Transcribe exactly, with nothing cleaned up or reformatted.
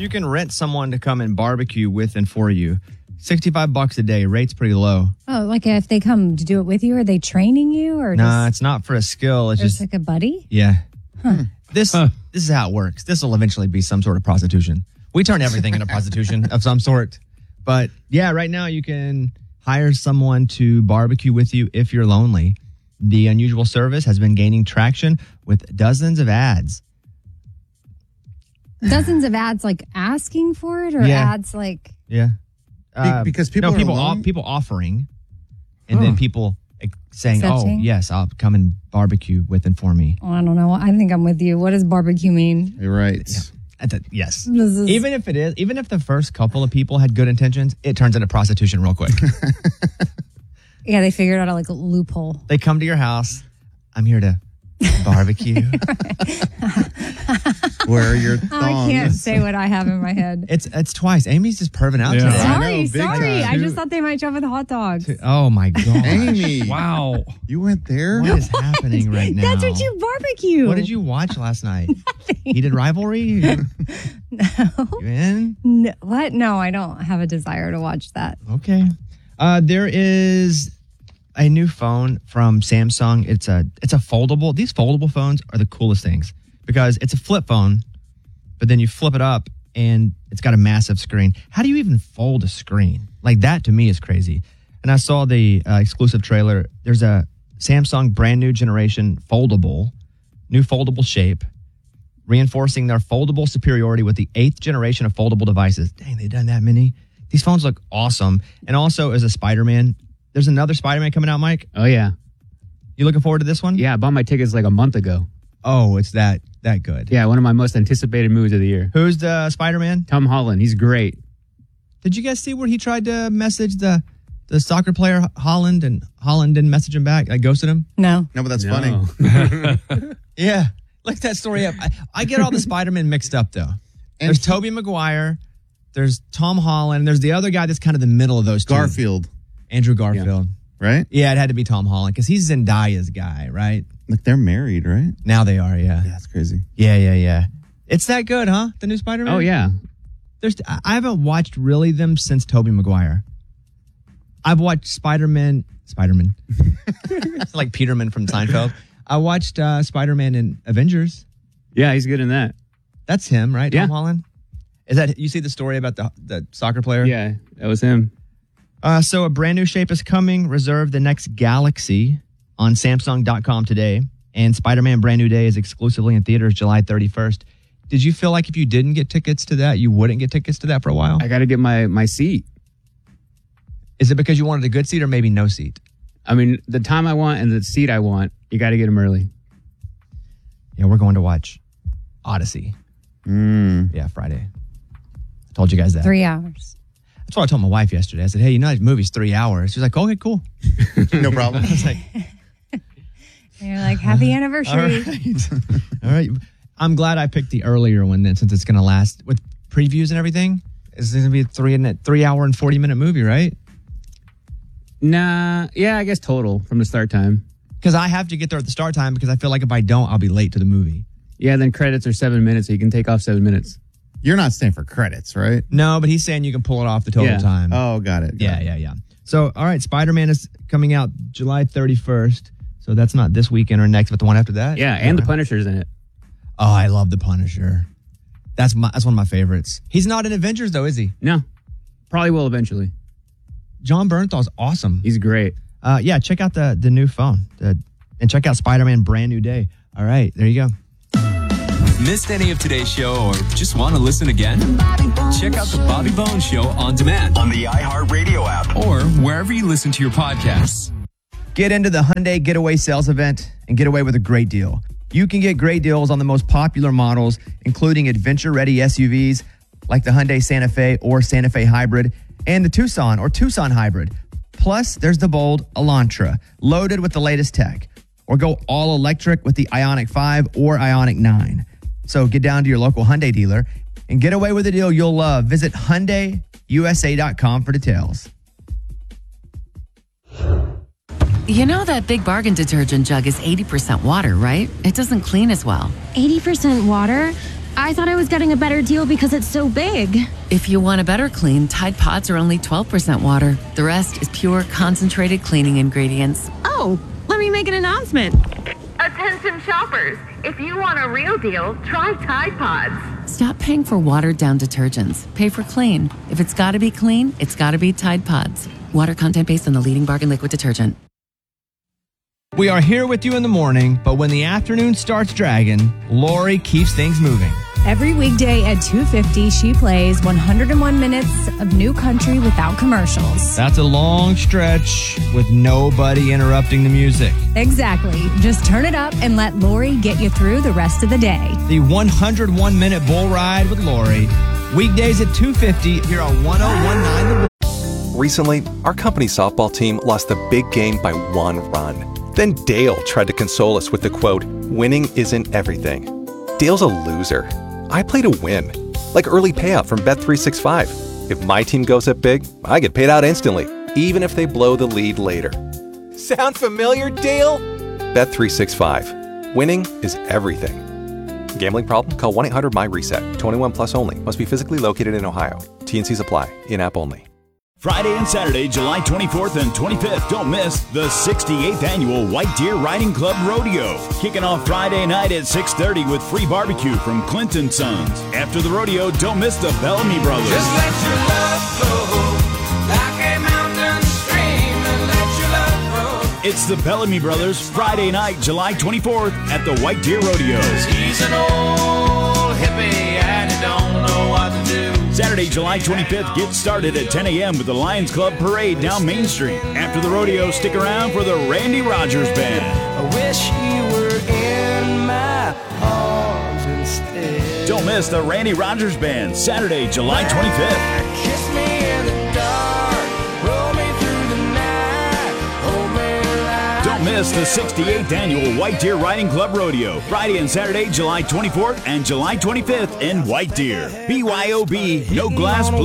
You can rent someone to come and barbecue with and for you. sixty-five bucks a day. Rate's pretty low. Oh, like if they come to do it with you, are they training you or Nah, just, it's not for a skill. It's just just like a buddy? Yeah. Huh. This Huh. this is how it works. This will eventually be some sort of prostitution. We turn everything into prostitution of some sort. But yeah, right now you can hire someone to barbecue with you if you're lonely. The unusual service has been gaining traction with dozens of ads. Dozens of ads like asking for it or Yeah. ads like Yeah. Be- because people no, are people alone? off, people offering and then people like, saying, Accepting? "Oh, yes, I'll come and barbecue with and for me." oh, I don't know. I think I'm with you. What does barbecue mean? You're right. At the- yes. This is- Even if it is, even if the first couple of people had good intentions, it turns into prostitution real quick. Yeah, they figured out a like a loophole. They come to your house. I'm here to barbecue. Where are your thongs? I can't say what I have in my head. It's it's twice. Amy's just perving out Yeah. today. I know, Sorry, big sorry. time. I just thought they might show up with hot dogs. Oh my god. Amy, Wow. you went there? What is happening right now? That's what you barbecue. What did you watch last night? Heated Rivalry? You, No. you in? no. What? No, I don't have a desire to watch that. Okay. Uh, there is a new phone from Samsung. It's a it's a foldable. These foldable phones are the coolest things because it's a flip phone, but then you flip it up and it's got a massive screen. How do you even fold a screen? Like that to me is crazy. And I saw the uh, exclusive trailer. There's a Samsung brand new generation foldable, new foldable shape, reinforcing their foldable superiority with the eighth generation of foldable devices. Dang, they've done that many. These phones look awesome. And also as a Spider-Man, there's another Spider-Man coming out, Mike. Oh, yeah. You looking forward to this one? Yeah, I bought my tickets like a month ago. Oh, it's that that good. Yeah, one of my most anticipated movies of the year. Who's the Spider-Man? Tom Holland. He's great. Did you guys see where he tried to message the the soccer player Holland and Holland didn't message him back? I ghosted him? No. No, but that's No. funny. Yeah. Look that story up. I, I get all the Spider-Man mixed up, though. There's And- Tobey Maguire. There's Tom Holland. There's the other guy that's kind of the middle of those two. Garfield, Andrew Garfield. right? Yeah, it had to be Tom Holland because he's Zendaya's guy, right? Like they're married, right? Now they are, yeah. Yeah, that's crazy. Yeah, yeah, yeah. It's that good, huh? The new Spider-Man? Oh, yeah. There's, I I haven't watched really them since Tobey Maguire. I've watched Spider-Man. Spider-Man. It's like Peterman from Seinfeld. I watched uh, Spider-Man in Avengers. Yeah, he's good in that. That's him, right? Yeah. Tom Holland? Is that, you see the story about the, the soccer player? Yeah, that was him. Uh, so a brand new shape is coming. Reserve the next Galaxy on Samsung dot com today. And Spider-Man Brand New Day is exclusively in theaters July thirty-first. Did you feel like if you didn't get tickets to that, you wouldn't get tickets to that for a while? I got to get my, my seat. Is it because you wanted a good seat or maybe no seat? I mean, the time I want and the seat I want, you got to get them early. Yeah, we're going to watch Odyssey. Mm. Yeah, Friday. I told you guys that. Three hours. That's what I told my wife yesterday. I said, hey, you know that movie's three hours. She's like, okay, cool. No problem. I was like, And you're like, happy all anniversary. right. All right. I'm glad I picked the earlier one then since it's going to last with previews and everything. It's going to be a three, and three hour and forty minute movie, right? Nah, yeah, I guess total from the start time. Because I have to get there at the start time because I feel like if I don't, I'll be late to the movie. Yeah, then credits are seven minutes, so you can take off seven minutes. You're not staying for credits, right? No, but he's saying you can pull it off the total Yeah. time. Oh, got it. got yeah, it. yeah, yeah. So, all right, Spider-Man is coming out July thirty-first. So that's not this weekend or next, but the one after that. Yeah, and the Punisher's in it. Oh, I love the Punisher. That's my that's one of my favorites. He's not in Avengers though, is he? No, probably will eventually. John Bernthal's awesome. He's great. Uh, yeah, check out the the new phone the, and check out Spider-Man Brand New Day. All right, there you go. Missed any of today's show or just want to listen again? Check out the Bobby Bones Show on demand on the iHeartRadio app or wherever you listen to your podcasts. Get into the Hyundai Getaway Sales Event and get away with a great deal. You can get great deals on the most popular models, including adventure-ready S U Vs like the Hyundai Santa Fe or Santa Fe Hybrid and the Tucson or Tucson Hybrid. Plus, there's the bold Elantra, loaded with the latest tech. Or go all electric with the Ioniq five or Ioniq nine. So get down to your local Hyundai dealer and get away with a deal you'll love. Visit Hyundai U S A dot com for details. You know that Big Bargain detergent jug is eighty percent water, right? It doesn't clean as well. eighty percent water? I thought I was getting a better deal because it's so big. If you want a better clean, Tide Pods are only twelve percent water. The rest is pure concentrated cleaning ingredients. Oh, let me make an announcement. Attention shoppers, if you want a real deal, try Tide Pods. Stop paying for watered-down detergents. Pay for clean. If it's got to be clean, it's got to be Tide Pods. Water content based on the leading bargain liquid detergent. We are here with you in the morning, but when the afternoon starts dragging, Lori keeps things moving. Every weekday at two fifty, she plays one hundred one minutes of new country without commercials. That's a long stretch with nobody interrupting the music. Exactly. Just turn it up and let Lori get you through the rest of the day. The one hundred one minute bull ride with Lori. Weekdays at two fifty here on one oh one nine. Recently, our company softball team lost the big game by one run. Then Dale tried to console us with the quote, "Winning isn't everything." Dale's a loser. I play to win. Like early payout from Bet three sixty-five. If my team goes up big, I get paid out instantly, even if they blow the lead later. Sound familiar, Dale? Bet three sixty-five. Winning is everything. Gambling problem? Call one eight hundred M Y reset. twenty-one plus only. Must be physically located in Ohio. T N Cs apply. In-app only. Friday and Saturday, July twenty-fourth and twenty-fifth. Don't miss the sixty-eighth Annual White Deer Riding Club Rodeo. Kicking off Friday night at six thirty with free barbecue from Clinton Sons. After the rodeo, don't miss the Bellamy Brothers. Just let your love flow like a mountain stream and let your love grow. It's the Bellamy Brothers Friday night, July twenty-fourth at the White Deer Rodeo. He's an old hippie and he don't know what to do. Saturday, July twenty-fifth, get started at ten a.m. with the Lions Club Parade down Main Street. After the rodeo, stick around for the Randy Rogers Band. I wish you were in my arms instead. Don't miss the Randy Rogers Band, Saturday, July twenty-fifth. Kiss me in the dark, roll me through the night, hold me like Don't miss the sixty-eighth Annual White Deer Riding Club Rodeo, Friday and Saturday, July twenty-fourth and July twenty-fifth in White Deer. B Y O B, no glass